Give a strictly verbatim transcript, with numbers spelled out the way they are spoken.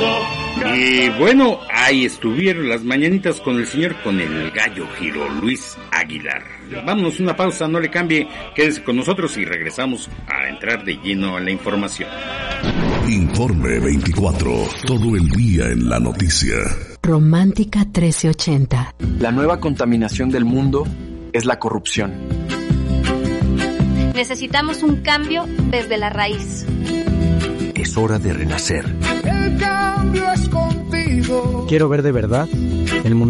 Y bueno, ahí estuvieron las mañanitas con el señor, con el gallo giro, Luis Aguilar. Vámonos una pausa, no le cambie, quédese con nosotros y regresamos a entrar de lleno a la información. Informe veinticuatro, todo el día en la noticia. Romántica trece ochenta. La nueva contaminación del mundo es la corrupción. Necesitamos un cambio desde la raíz. Es hora de renacer. El cambio es contigo. Quiero ver de verdad el mundo